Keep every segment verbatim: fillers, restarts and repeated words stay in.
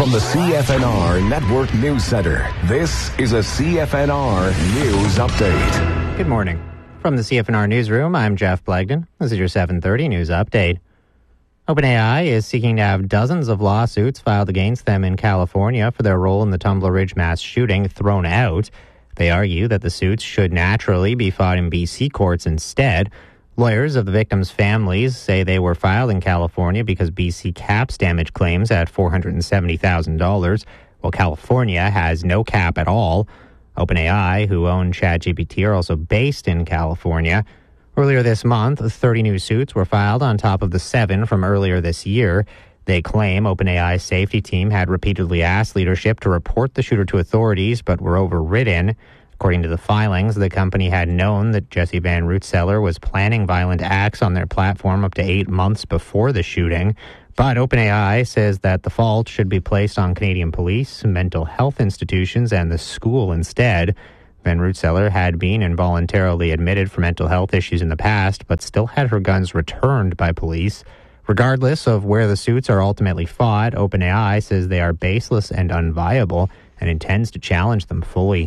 From the C F N R Network News Center, this is a C F N R News Update. Good morning. From the C F N R Newsroom, I'm Jeff Blagden. This is your seven thirty News Update. OpenAI is seeking to have dozens of lawsuits filed against them in California for their role in the Tumbler Ridge mass shooting thrown out. They argue that the suits should naturally be fought in B C courts instead. Lawyers of the victims' families say they were filed in California because B C caps damage claims at four hundred seventy thousand dollars, while California has no cap at all. OpenAI, who own ChatGPT, are also based in California. Earlier this month, thirty new suits were filed on top of the seven from earlier this year. They claim OpenAI's safety team had repeatedly asked leadership to report the shooter to authorities, but were overridden. According to the filings, the company had known that Jesse Van Rootseller was planning violent acts on their platform up to eight months before the shooting. But OpenAI says that the fault should be placed on Canadian police, mental health institutions, and the school instead. Van Rootseller had been involuntarily admitted for mental health issues in the past, but still had her guns returned by police. Regardless of where the suits are ultimately fought, OpenAI says they are baseless and unviable and intends to challenge them fully.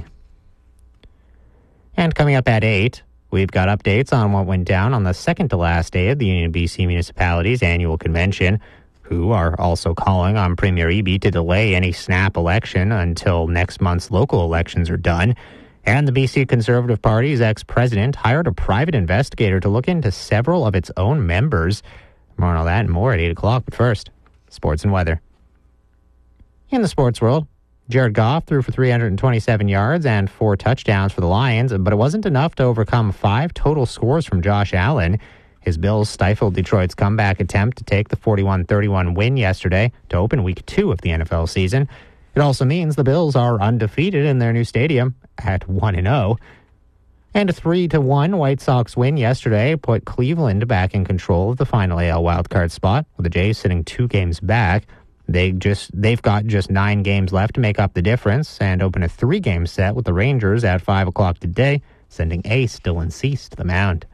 And coming up at eight, we've got updates on what went down on the second to last day of the Union of B C Municipalities annual convention, who are also calling on Premier Eby to delay any snap election until next month's local elections are done. And the B C Conservative Party's ex-president hired a private investigator to look into several of its own members. More on all that and more at eight o'clock. But first, sports and weather. In the sports world, Jared Goff threw for three hundred twenty-seven yards and four touchdowns for the Lions, but it wasn't enough to overcome five total scores from Josh Allen. His Bills stifled Detroit's comeback attempt to take the forty-one thirty-one win yesterday to open week two of the N F L season. It also means the Bills are undefeated in their new stadium at one and oh. And a three to one White Sox win yesterday put Cleveland back in control of the final A L wildcard spot, with the Jays sitting two games back. They just, they've got just nine games left to make up the difference and open a three-game set with the Rangers at five o'clock today, sending Ace Dylan Cease to the mound.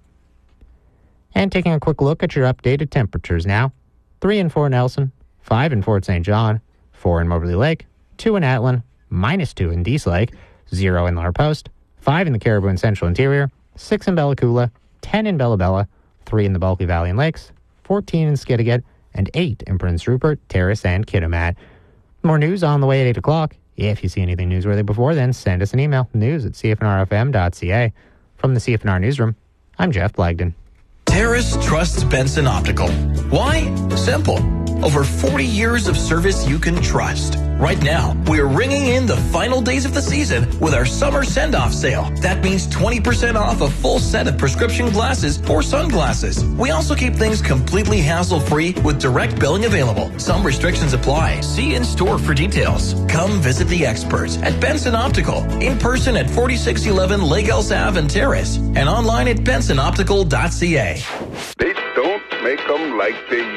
And taking a quick look at your updated temperatures now. three in Fort Nelson, five in Fort Saint John, four in Moberly Lake, two in Atlin, minus two in Dease Lake, zero in Laura Post, five in the Caribou and Central Interior, six in Bella Coola, ten in Bella Bella, three in the Bulkley Valley and Lakes, fourteen in Skidegate, and eight in Prince Rupert, Terrace, and Kitimat. More news on the way at eight o'clock. If you see anything newsworthy before then, send us an email, news at c f n r f m dot c a. From the C F N R Newsroom, I'm Jeff Blagden. Terrace trusts Benson Optical. Why? Simple. Over forty years of service you can trust. Right now, we're ringing in the final days of the season with our summer send-off sale. That means twenty percent off a full set of prescription glasses or sunglasses. We also keep things completely hassle-free with direct billing available. Some restrictions apply. See in-store for details. Come visit the experts at Benson Optical. In person at forty-six eleven Lake Elsa Ave and Terrace. And online at benson optical dot c a. They don't make them like they